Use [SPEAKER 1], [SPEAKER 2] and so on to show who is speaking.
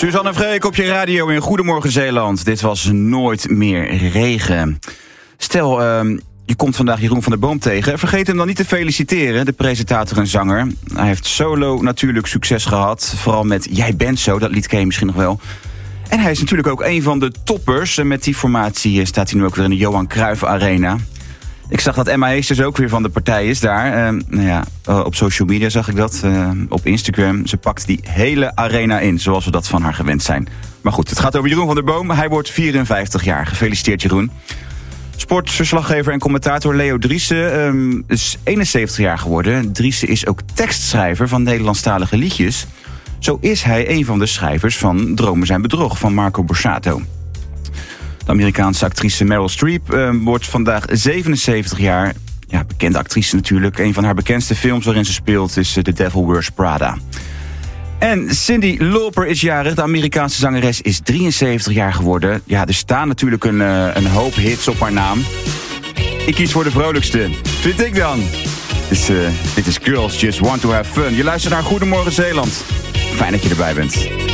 [SPEAKER 1] Suzanne Freek op je radio in Goedemorgen Zeeland. Dit was Nooit meer regen. Stel, je komt vandaag Jeroen van der Boom tegen. Vergeet hem dan niet te feliciteren, de presentator en zanger. Hij heeft solo natuurlijk succes gehad. Vooral met Jij bent zo, dat lied ken je misschien nog wel. En hij is natuurlijk ook een van de toppers. En met die formatie staat hij nu ook weer in de Johan Cruijff Arena. Ik zag dat Emma Heesters ook weer van de partij is daar. Op social media zag ik dat. Op Instagram. Ze pakt die hele arena in, zoals we dat van haar gewend zijn. Maar goed, het gaat over Jeroen van der Boom. Hij wordt 54 jaar. Gefeliciteerd, Jeroen. Sportverslaggever en commentator Leo Driessen is 71 jaar geworden. Driessen is ook tekstschrijver van Nederlandstalige liedjes. Zo is hij een van de schrijvers van Dromen zijn bedrog van Marco Borsato. De Amerikaanse actrice Meryl Streep wordt vandaag 77 jaar. Ja, bekende actrice natuurlijk. Een van haar bekendste films waarin ze speelt is The Devil Wears Prada. En Cyndi Lauper is jarig. De Amerikaanse zangeres is 73 jaar geworden. Ja, er staan natuurlijk een hoop hits op haar naam. Ik kies voor de vrolijkste. Vind ik dan. Dus, dit is Girls Just Want To Have Fun. Je luistert naar Goedemorgen Zeeland. Fijn dat je erbij bent.